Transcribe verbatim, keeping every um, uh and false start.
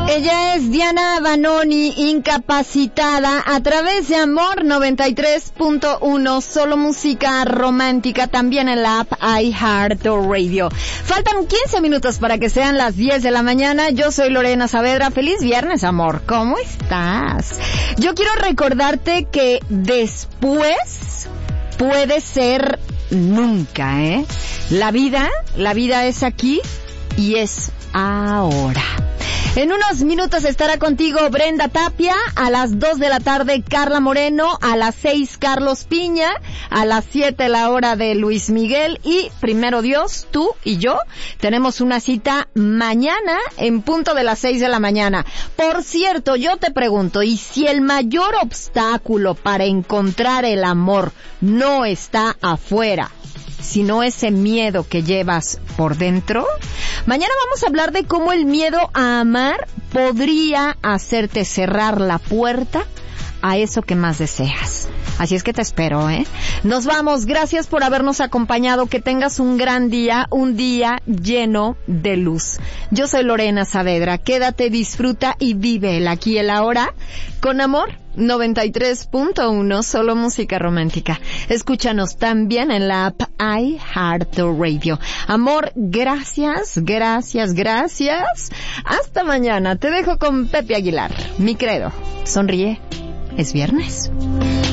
Ella es Diana Vanoni, incapacitada, a través de Amor noventa y tres punto uno, solo música romántica, también en la app iHeartRadio. Faltan quince minutos para que sean las diez de la mañana. Yo soy Lorena Saavedra. Feliz viernes, amor. ¿Cómo estás? Yo quiero recordarte que después puede ser nunca, ¿eh? La vida, la vida es aquí y es ahora. En unos minutos estará contigo Brenda Tapia, a las dos de la tarde Carla Moreno, a las seis Carlos Piña, a las siete la hora de Luis Miguel y, primero Dios, tú y yo tenemos una cita mañana en punto de las seis de la mañana. Por cierto, yo te pregunto, ¿y si el mayor obstáculo para encontrar el amor no está afuera, sino ese miedo que llevas por dentro? Mañana vamos a hablar de cómo el miedo a amar podría hacerte cerrar la puerta a eso que más deseas. Así es que te espero, ¿eh? Nos vamos. Gracias por habernos acompañado. Que tengas un gran día, un día lleno de luz. Yo soy Lorena Saavedra. Quédate, disfruta y vive el aquí y el ahora con Amor noventa y tres punto uno, solo música romántica. Escúchanos también en la app iHeartRadio. Amor, gracias, gracias, gracias. Hasta mañana. Te dejo con Pepe Aguilar. Mi credo. Sonríe. Es viernes.